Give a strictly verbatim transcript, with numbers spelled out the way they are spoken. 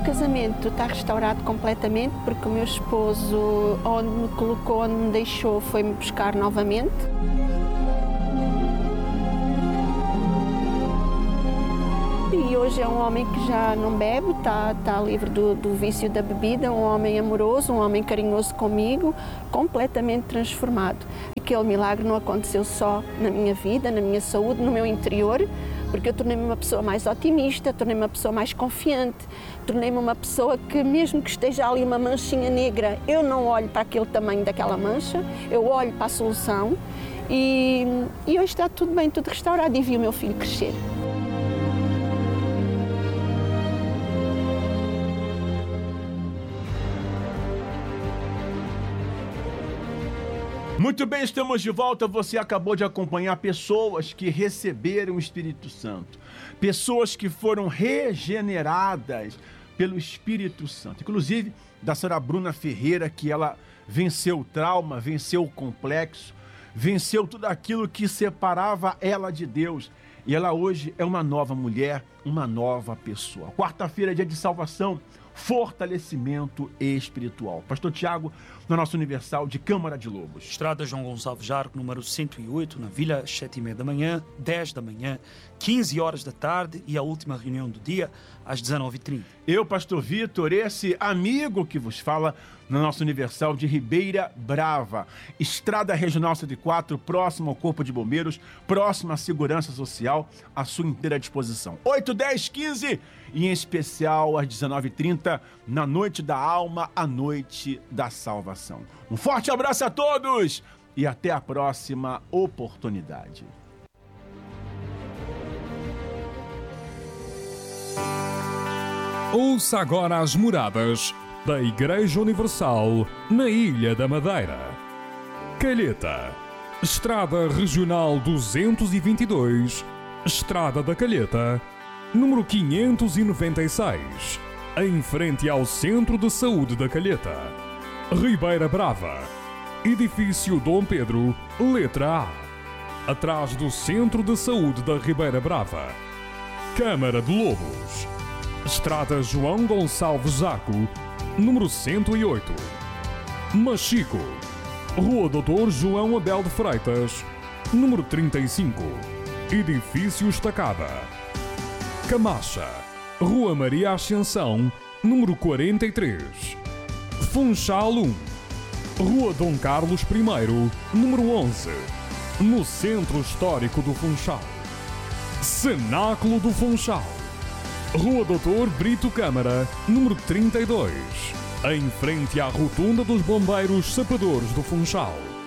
casamento está restaurado completamente, porque o meu esposo, onde me colocou, onde me deixou, foi-me buscar novamente. E hoje é um homem que já não bebe, está, está livre do, do vício da bebida, um homem amoroso, um homem carinhoso comigo, completamente transformado. Aquele milagre não aconteceu só na minha vida, na minha saúde, no meu interior, porque eu tornei-me uma pessoa mais otimista, tornei-me uma pessoa mais confiante, tornei-me uma pessoa que, mesmo que esteja ali uma manchinha negra, eu não olho para aquele tamanho daquela mancha, eu olho para a solução e, e hoje está tudo bem, tudo restaurado e vi o meu filho crescer. Muito bem, estamos de volta. Você acabou de acompanhar pessoas que receberam o Espírito Santo. Pessoas que foram regeneradas pelo Espírito Santo. Inclusive, da senhora Bruna Ferreira, que ela venceu o trauma, venceu o complexo, venceu tudo aquilo que separava ela de Deus. E ela hoje é uma nova mulher, uma nova pessoa. Quarta-feira é dia de salvação, fortalecimento espiritual. Pastor Tiago, na nossa Universal de Câmara de Lobos. Estrada João Gonçalves Jarco, número cento e oito, na Vila, sete e meia da manhã, dez da manhã, quinze horas da tarde e a última reunião do dia, às dezenove e trinta. Eu, Pastor Vitor, esse amigo que vos fala, na nossa Universal de Ribeira Brava. Estrada Regional cento e quatro, próximo ao Corpo de Bombeiros, próximo à Segurança Social, à sua inteira disposição. oito, dez, quinze e em especial às dezenove e trinta, na Noite da Alma, a Noite da Salvação. Um forte abraço a todos e até a próxima oportunidade. Ouça agora as moradas da Igreja Universal na Ilha da Madeira. Calheta, Estrada Regional duzentos e vinte e dois, Estrada da Calheta, número quinhentos e noventa e seis, em frente ao Centro de Saúde da Calheta. Ribeira Brava, Edifício Dom Pedro, letra A, atrás do Centro de Saúde da Ribeira Brava. Câmara de Lobos, Estrada João Gonçalves Jaco, número cento e oito. Machico, Rua doutor João Abel de Freitas, número trinta e cinco, Edifício Estacada. Camacha, Rua Maria Ascensão, número quarenta e três. Funchal um, Rua Dom Carlos I, número onze, no Centro Histórico do Funchal. Cenáculo do Funchal, Rua doutor Brito Câmara, número trinta e dois, em frente à Rotunda dos Bombeiros Sapadores do Funchal.